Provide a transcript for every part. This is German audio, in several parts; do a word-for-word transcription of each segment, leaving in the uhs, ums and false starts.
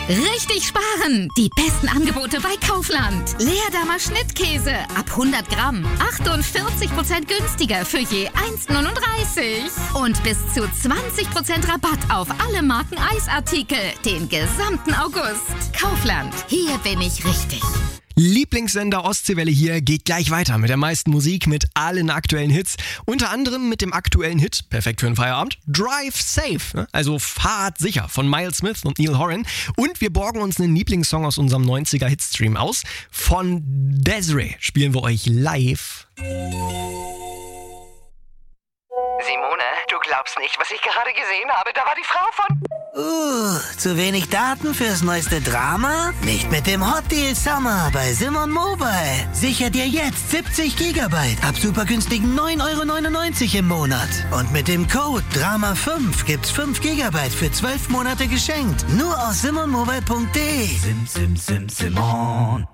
Richtig sparen! Die besten Angebote bei Kaufland. Leerdammer Schnittkäse ab hundert Gramm. achtundvierzig Prozent günstiger für je eins Komma neununddreißig. Und bis zu zwanzig Prozent Rabatt auf alle Marken Eisartikel. Den gesamten August. Kaufland. Hier bin ich richtig. Lieblingssender Ostseewelle hier geht gleich weiter mit der meisten Musik, mit allen aktuellen Hits. Unter anderem mit dem aktuellen Hit, perfekt für den Feierabend, Drive Safe, also Fahrt sicher von Miles Smith und Neil Horan. Und wir borgen uns einen Lieblingssong aus unserem neunziger Hitstream aus. Von Desiree spielen wir euch live. Simone, du glaubst nicht, was ich gerade gesehen habe. Da war die Frau von... Uh, zu wenig Daten fürs neueste Drama? Nicht mit dem Hot Deal Summer bei Simon Mobile. Sicher dir jetzt siebzig Gigabyte ab super günstigen neun Euro neunundneunzig im Monat. Und mit dem Code Drama fünf gibt's fünf Gigabyte für zwölf Monate geschenkt. Nur auf simon mobile punkt de. Sim, sim, sim, Simon.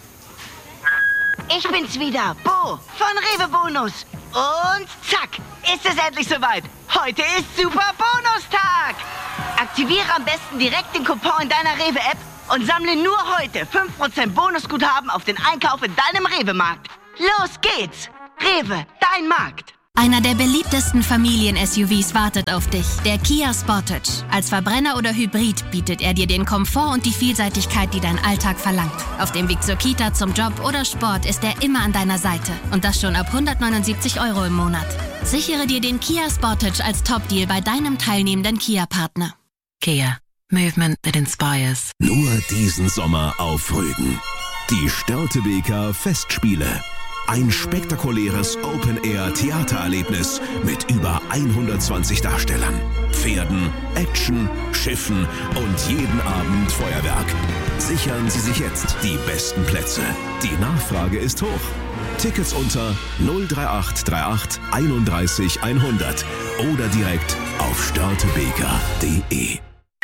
Ich bin's wieder, Bo von Rewe Bonus. Und zack, ist es endlich soweit. Heute ist Super Bonustag. Aktiviere am besten direkt den Coupon in deiner Rewe-App und sammle nur heute fünf Prozent Bonusguthaben auf den Einkauf in deinem Rewe-Markt. Los geht's. Rewe, dein Markt. Einer der beliebtesten Familien-S U Vs wartet auf dich, der Kia Sportage. Als Verbrenner oder Hybrid bietet er dir den Komfort und die Vielseitigkeit, die dein Alltag verlangt. Auf dem Weg zur Kita, zum Job oder Sport ist er immer an deiner Seite. Und das schon ab hundertneunundsiebzig Euro im Monat. Sichere dir den Kia Sportage als Top-Deal bei deinem teilnehmenden Kia-Partner. Kia. Movement that inspires. Nur diesen Sommer auf Rügen. Die Störtebeker Festspiele. Ein spektakuläres Open-Air-Theatererlebnis mit über hundertzwanzig Darstellern, Pferden, Action, Schiffen und jeden Abend Feuerwerk. Sichern Sie sich jetzt die besten Plätze. Die Nachfrage ist hoch. Tickets unter null drei acht drei acht einunddreißig hundert oder direkt auf störtebeker punkt de.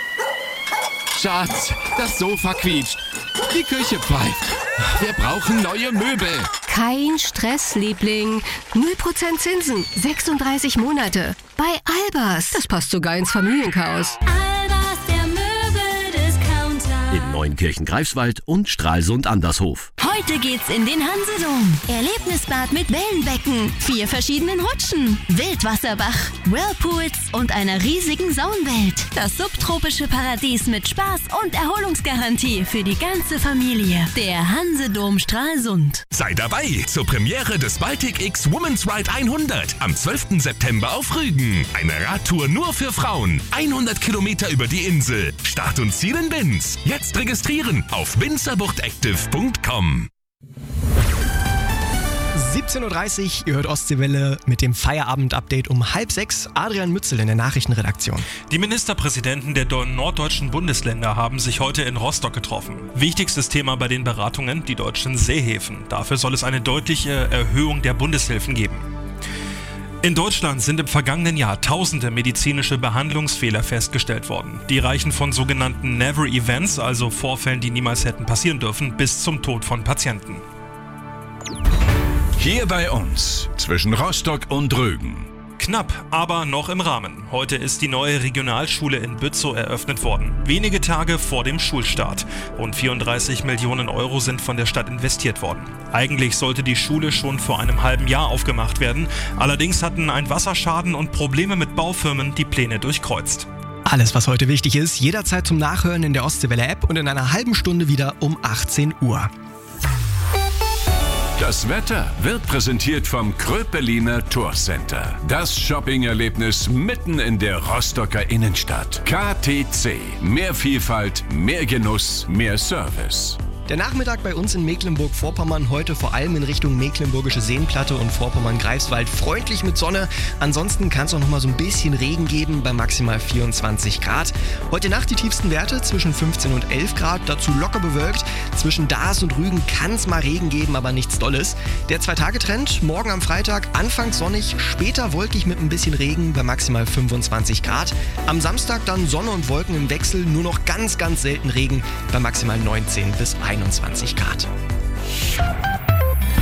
Schatz, das Sofa quietscht. Die Küche pfeift. Wir brauchen neue Möbel. Kein Stress, Liebling. null Prozent Zinsen, sechsunddreißig Monate. Bei Albers. Das passt sogar ins Familienchaos. Albers, der Möbeldiscounter. In Neunkirchen Greifswald und Stralsund Andershof. Heute geht's in den Hansedom. Erlebnisbad mit Wellenbecken, vier verschiedenen Rutschen, Wildwasserbach, Whirlpools und einer riesigen Saunwelt. Das subtropische Paradies mit Spaß und Erholungsgarantie für die ganze Familie. Der Hansedom Stralsund. Sei dabei zur Premiere des Baltic X Women's Ride hundert am zwölften September auf Rügen. Eine Radtour nur für Frauen. hundert Kilometer über die Insel. Start und Ziel in Binz. Jetzt registrieren auf binzerbuchtactive punkt com. siebzehn Uhr dreißig, ihr hört Ostseewelle mit dem Feierabend-Update um halb sechs. Adrian Mützel in der Nachrichtenredaktion. Die Ministerpräsidenten der norddeutschen Bundesländer haben sich heute in Rostock getroffen. Wichtigstes Thema bei den Beratungen, die deutschen Seehäfen. Dafür soll es eine deutliche Erhöhung der Bundeshilfen geben. In Deutschland sind im vergangenen Jahr tausende medizinische Behandlungsfehler festgestellt worden. Die reichen von sogenannten Never Events, also Vorfällen, die niemals hätten passieren dürfen, bis zum Tod von Patienten. Hier bei uns, zwischen Rostock und Rügen. Knapp, aber noch im Rahmen. Heute ist die neue Regionalschule in Bützow eröffnet worden. Wenige Tage vor dem Schulstart. Rund vierunddreißig Millionen Euro sind von der Stadt investiert worden. Eigentlich sollte die Schule schon vor einem halben Jahr aufgemacht werden. Allerdings hatten ein Wasserschaden und Probleme mit Baufirmen die Pläne durchkreuzt. Alles, was heute wichtig ist, jederzeit zum Nachhören in der Ostseewelle-App und in einer halben Stunde wieder um achtzehn Uhr. Das Wetter wird präsentiert vom Kröpeliner Tourcenter. Das Shopping-Erlebnis mitten in der Rostocker Innenstadt. K T C. Mehr Vielfalt, mehr Genuss, mehr Service. Der Nachmittag bei uns in Mecklenburg-Vorpommern heute vor allem in Richtung Mecklenburgische Seenplatte und Vorpommern-Greifswald freundlich mit Sonne. Ansonsten kann es auch noch mal so ein bisschen Regen geben bei maximal vierundzwanzig Grad. Heute Nacht die tiefsten Werte zwischen fünfzehn und elf Grad, dazu locker bewölkt. Zwischen Daas und Rügen kann es mal Regen geben, aber nichts Dolles. Der Zwei-Tage-Trend, morgen am Freitag anfangs sonnig, später wolkig mit ein bisschen Regen bei maximal fünfundzwanzig Grad. Am Samstag dann Sonne und Wolken im Wechsel, nur noch ganz, ganz selten Regen bei maximal neunzehn bis einundzwanzig Grad.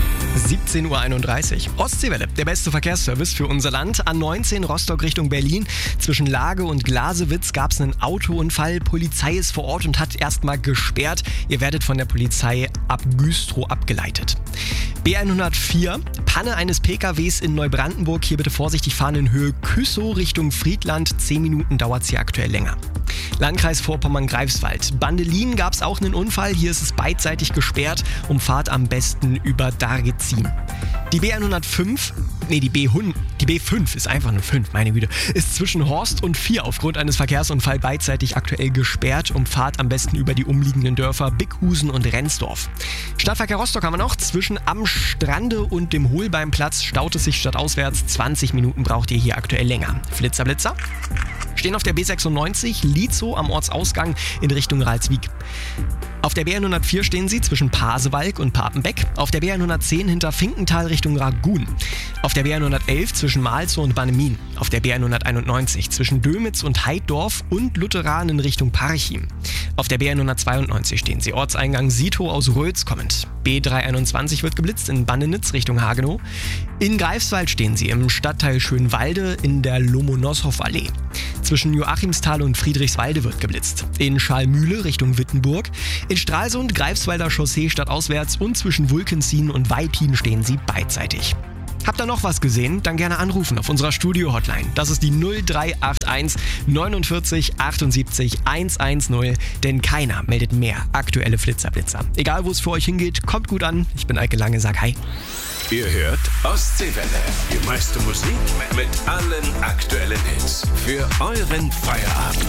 siebzehn Uhr einunddreißig. Ostseewelle, der beste Verkehrsservice für unser Land. A neunzehn Rostock Richtung Berlin. Zwischen Lage und Glasewitz gab es einen Autounfall. Polizei ist vor Ort und hat erstmal gesperrt. Ihr werdet von der Polizei ab Güstrow abgeleitet. B hundertvier, Panne eines P K Ws in Neubrandenburg. Hier bitte vorsichtig fahren in Höhe Küssow Richtung Friedland. Zehn Minuten dauert es hier aktuell länger. Landkreis Vorpommern-Greifswald. Bandelin gab es auch einen Unfall. Hier ist es beidseitig gesperrt. Umfahrt am besten über Dargezin. Die B hundertfünf, nee, die B hundert, die B fünf ist einfach eine fünf, meine Güte, ist zwischen Horst und vier aufgrund eines Verkehrsunfalls beidseitig aktuell gesperrt. Umfahrt am besten über die umliegenden Dörfer Bickhusen und Rendsdorf. Stadtverkehr Rostock haben wir noch. Zwischen Am Strande und dem Holbeimplatz staut es sich stadtauswärts. zwanzig Minuten braucht ihr hier aktuell länger. Flitzer, Blitzer. Stehen auf der B sechsundneunzig, Lietzow am Ortsausgang in Richtung Ralswiek. Auf der B hundertvier stehen sie zwischen Pasewalk und Papenbeck. Auf der B hundertzehn hinter Finkenthal Richtung Ragun. Auf der B hundertelf zwischen Malzow und Bannemin. Auf der B hunderteinundneunzig zwischen Dömitz und Heiddorf und Lutheranen Richtung Parchim. Auf der B hundertzweiundneunzig stehen sie Ortseingang Sito aus Rötz kommend. B dreihunderteinundzwanzig wird geblitzt in Bannenitz Richtung Hagenow. In Greifswald stehen sie im Stadtteil Schönwalde in der Lomonossow-Allee. Zwischen Joachimsthal und Friedrichswalde wird geblitzt. In Schalmühle Richtung Wittenburg. In Stralsund, Greifswalder Chaussee stadtauswärts und zwischen Wulkensien und Weithin stehen sie beidseitig. Habt ihr noch was gesehen? Dann gerne anrufen auf unserer Studio-Hotline. Das ist die null drei acht eins neunundvierzig achtundsiebzig hundertzehn, denn keiner meldet mehr aktuelle Flitzerblitzer. Egal, wo es für euch hingeht, kommt gut an. Ich bin Eike Lange, sag hi. Ihr hört Ostseewelle. Die meiste Musik mit allen aktuellen Hits. Für euren Feierabend.